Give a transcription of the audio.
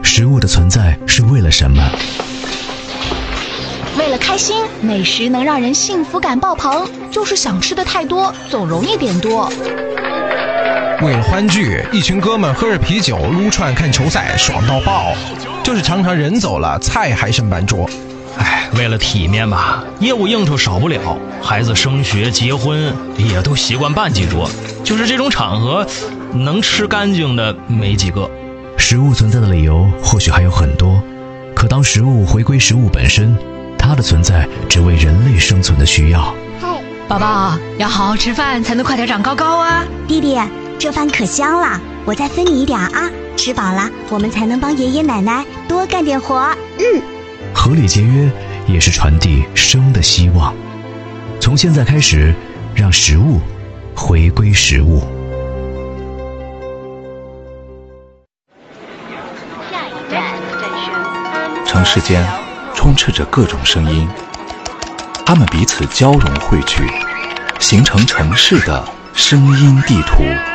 食物的存在是为了什么？ 为了开心，美食能让人幸福感爆棚，就是想吃的太多，总容易点多。 为了欢聚，一群哥们喝着啤酒撸串看球赛，爽到爆，就是常常人走了，菜还剩半桌。 为了体面吧，业务应酬少不了，孩子升学结婚也都习惯办几桌，就是这种场合能吃干净的没几个。 食物存在的理由或许还有很多，可当食物回归食物本身，它的存在只为人类生存的需要。 宝宝要好好吃饭，才能快点长高高啊！ 弟弟，这饭可香了，我再分你一点啊！吃饱了，我们才能帮爷爷奶奶多干点活。 合理节约也是传递生的希望。从现在开始，让食物回归食物。 城市间充斥着各种声音，它们彼此交融汇聚，形成城市的声音地图。